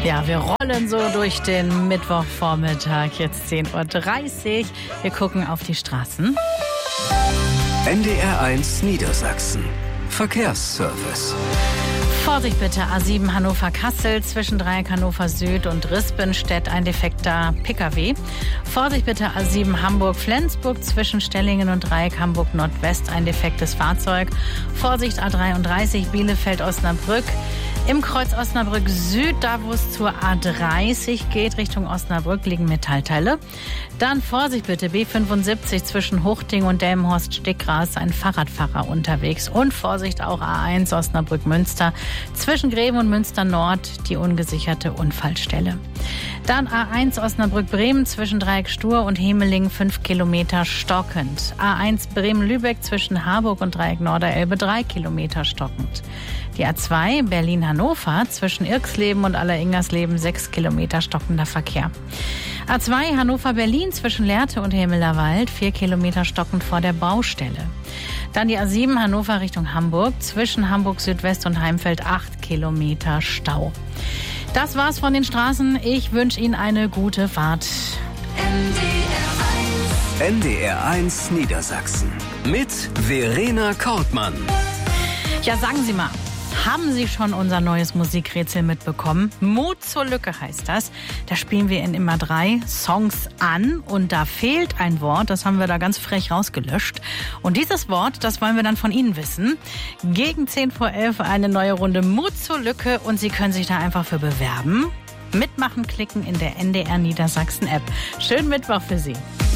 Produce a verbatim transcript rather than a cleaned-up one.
Ja, wir rollen so durch den Mittwochvormittag, jetzt zehn Uhr dreißig. Wir gucken auf die Straßen. N D R eins Niedersachsen. Verkehrsservice. Vorsicht bitte, A sieben Hannover-Kassel, zwischen Dreieck Hannover Süd und Rispenstedt ein defekter Pkw. Vorsicht bitte, A sieben Hamburg-Flensburg, zwischen Stellingen und Dreieck Hamburg Nordwest ein defektes Fahrzeug. Vorsicht A dreiunddreißig Bielefeld-Osnabrück. Im Kreuz Osnabrück Süd, da wo es zur A dreißig geht, Richtung Osnabrück, liegen Metallteile. Dann Vorsicht bitte, B fünfundsiebzig zwischen Huchting und Delmenhorst-Stickgras, ein Fahrradfahrer unterwegs. Und Vorsicht auch A eins Osnabrück-Münster, zwischen Greven und Münster Nord, die ungesicherte Unfallstelle. Dann A eins Osnabrück-Bremen, zwischen Dreieck Stur und Hemelingen, fünf Kilometer stockend. A eins Bremen-Lübeck, zwischen Harburg und Dreieck Norderelbe, drei Kilometer stockend. Die A zwei Berlin-Hannover, zwischen Irxleben und Alleringers-Leben, sechs Kilometer stockender Verkehr. A zwei Hannover-Berlin, zwischen Lehrte und Hemmelerwald, vier Kilometer stockend vor der Baustelle. Dann die A sieben Hannover Richtung Hamburg, zwischen Hamburg Südwest und Heimfeld, acht Kilometer Stau. Das war's von den Straßen. Ich wünsche Ihnen eine gute Fahrt. N D R eins Niedersachsen mit Verena Kortmann. Ja, sagen Sie mal, haben Sie schon unser neues Musikrätsel mitbekommen? Mut zur Lücke heißt das. Da spielen wir in immer drei Songs an und da fehlt ein Wort. Das haben wir da ganz frech rausgelöscht. Und dieses Wort, das wollen wir dann von Ihnen wissen. Gegen zehn vor elf eine neue Runde Mut zur Lücke und Sie können sich da einfach für bewerben. Mitmachen klicken in der N D R Niedersachsen App. Schönen Mittwoch für Sie.